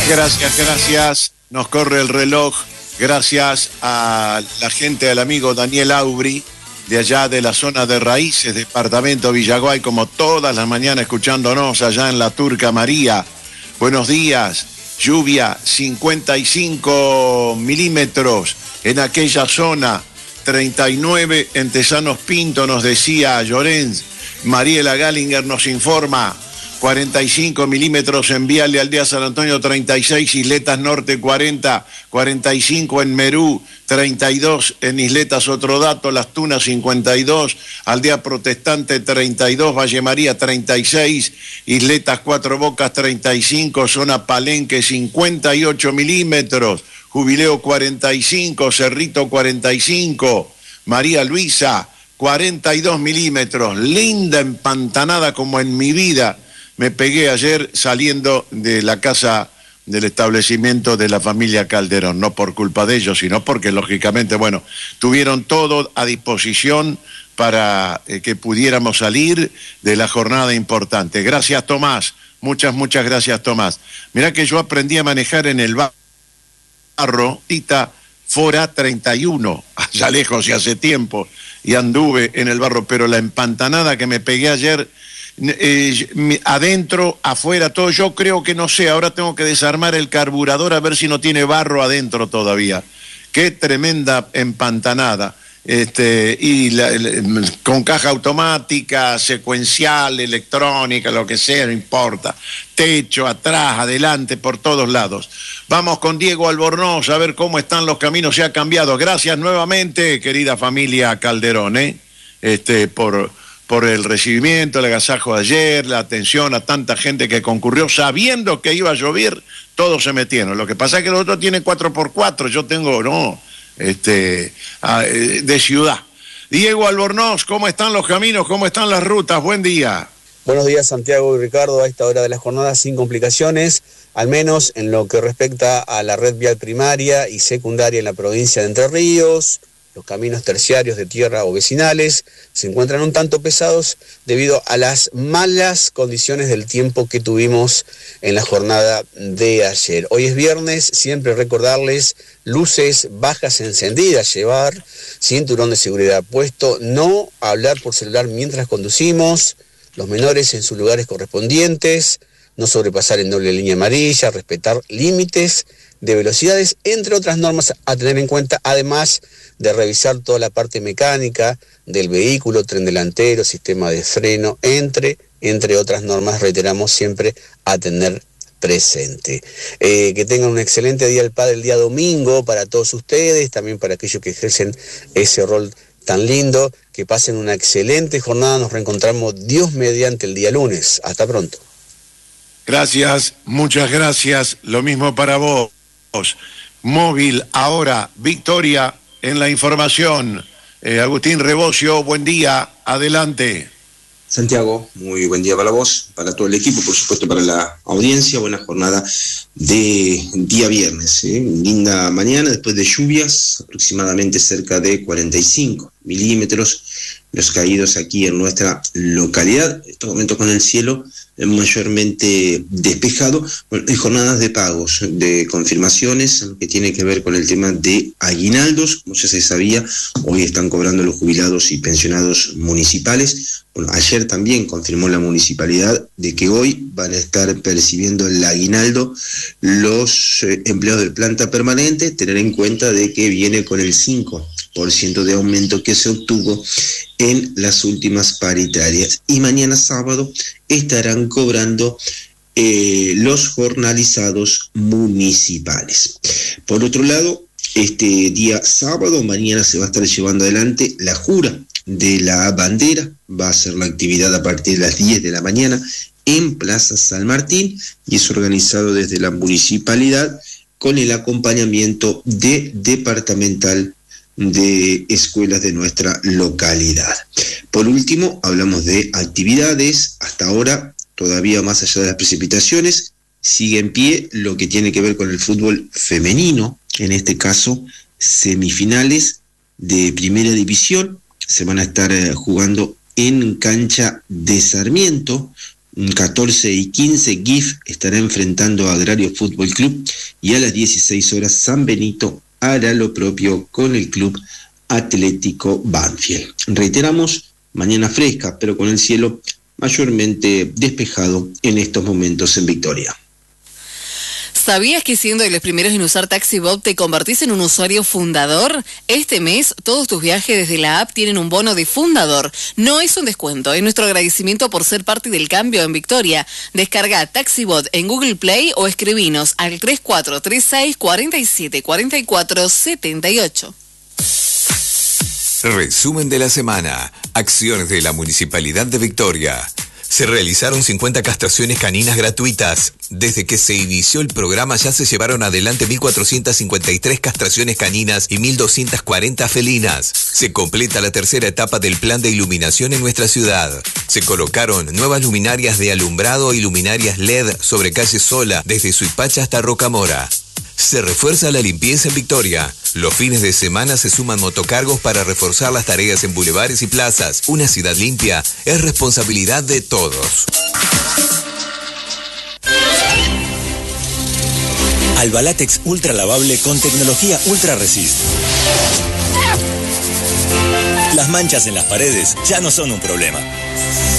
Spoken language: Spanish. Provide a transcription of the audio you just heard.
Gracias. Nos corre el reloj. Gracias a la gente, al amigo Daniel Aubry, de allá de la zona de Raíces, departamento Villaguay, como todas las mañanas escuchándonos allá en la Turca María. Buenos días. Lluvia 55 milímetros en aquella zona. 39 en Tesanos Pinto, nos decía Llorens. Mariela Gallinger nos informa. 45 milímetros en Viale Aldea San Antonio, 36, Isletas Norte 40, 45 en Merú, 32 en Isletas Otro Dato, Las Tunas 52, Aldea Protestante 32, Valle María 36, Isletas Cuatro Bocas 35, Zona Palenque 58 milímetros, Jubileo 45, Cerrito 45, María Luisa 42 milímetros, linda empantanada como en mi vida. Me pegué ayer saliendo de la casa del establecimiento de la familia Calderón, no por culpa de ellos, sino porque, lógicamente, bueno, tuvieron todo a disposición para que pudiéramos salir de la jornada importante. Gracias, Tomás. Muchas gracias, Tomás. Mirá que yo aprendí a manejar en el barro, Tita Fora 31, allá lejos y hace tiempo, y anduve en el barro, pero la empantanada que me pegué ayer... adentro, afuera, todo, yo creo que no sé, ahora tengo que desarmar el carburador a ver si no tiene barro adentro todavía. Qué tremenda empantanada. Con caja automática, secuencial, electrónica, lo que sea, no importa. Techo, atrás, adelante, por todos lados. Vamos con Diego Albornoz a ver cómo están los caminos, se ha cambiado. Gracias nuevamente, querida familia Calderón, por el recibimiento, el agasajo de ayer, la atención a tanta gente que concurrió, sabiendo que iba a llover, todos se metieron. Lo que pasa es que los otros tienen 4x4, yo tengo, de ciudad. Diego Albornoz, ¿cómo están los caminos? ¿Cómo están las rutas? Buen día. Buenos días, Santiago y Ricardo, a esta hora de la jornada sin complicaciones, al menos en lo que respecta a la red vial primaria y secundaria en la provincia de Entre Ríos. Los caminos terciarios de tierra o vecinales se encuentran un tanto pesados debido a las malas condiciones del tiempo que tuvimos en la jornada de ayer. Hoy es viernes, siempre recordarles luces bajas encendidas, llevar cinturón de seguridad puesto, no hablar por celular mientras conducimos, los menores en sus lugares correspondientes, no sobrepasar en doble línea amarilla, respetar límites de velocidades, entre otras normas a tener en cuenta, además de revisar toda la parte mecánica del vehículo, tren delantero, sistema de freno, entre otras normas, reiteramos siempre a tener presente. Que tengan un excelente Día del Padre el día domingo para todos ustedes, también para aquellos que ejercen ese rol tan lindo, que pasen una excelente jornada, nos reencontramos Dios mediante el día lunes. Hasta pronto. Gracias, muchas gracias, lo mismo para vos. Móvil, ahora, Victoria en la información. Agustín Rebocio, buen día, adelante. Santiago, muy buen día para vos, para todo el equipo, por supuesto para la audiencia, buena jornada de día viernes, linda mañana después de lluvias, aproximadamente cerca de 45 milímetros los caídos aquí en nuestra localidad, en estos momentos con el cielo mayormente despejado. Bueno, hay jornadas de pagos, de confirmaciones, que tiene que ver con el tema de aguinaldos, como ya se sabía, hoy están cobrando los jubilados y pensionados municipales. Bueno, ayer también confirmó la municipalidad de que hoy van a estar percibiendo el aguinaldo los empleados de planta permanente, tener en cuenta de que viene con el 5% de aumento que se obtuvo en las últimas paritarias. Y mañana sábado estarán cobrando los jornalizados municipales. Por otro lado, este día sábado, mañana se va a estar llevando adelante la jura de la bandera. Va a ser la actividad a partir de las 10 de la mañana en Plaza San Martín y es organizado desde la municipalidad con el acompañamiento de departamental de escuelas de nuestra localidad. Por último, hablamos de actividades. Hasta ahora, todavía más allá de las precipitaciones, sigue en pie lo que tiene que ver con el fútbol femenino, en este caso semifinales de primera división, se van a estar jugando en cancha de Sarmiento, 14:15, GIF estará enfrentando a Agrario Fútbol Club, y a las 16 horas San Benito hará lo propio con el Club Atlético Banfield. Reiteramos, mañana fresca, pero con el cielo mayormente despejado en estos momentos en Victoria. ¿Sabías que siendo de los primeros en usar TaxiBot te convertís en un usuario fundador? Este mes, todos tus viajes desde la app tienen un bono de fundador. No es un descuento, es nuestro agradecimiento por ser parte del cambio en Victoria. Descarga TaxiBot en Google Play o escribinos al 3436 47 44 78. Resumen de la semana. Acciones de la Municipalidad de Victoria. Se realizaron 50 castraciones caninas gratuitas. Desde que se inició el programa ya se llevaron adelante 1.453 castraciones caninas y 1.240 felinas. Se completa la tercera etapa del plan de iluminación en nuestra ciudad. Se colocaron nuevas luminarias de alumbrado y luminarias LED sobre calle Sola, desde Suipacha hasta Rocamora. Se refuerza la limpieza en Victoria. Los fines de semana se suman motocargos para reforzar las tareas en bulevares y plazas. Una ciudad limpia es responsabilidad de todos. Albalatex Ultra Lavable con tecnología Ultra Resist. Las manchas en las paredes ya no son un problema.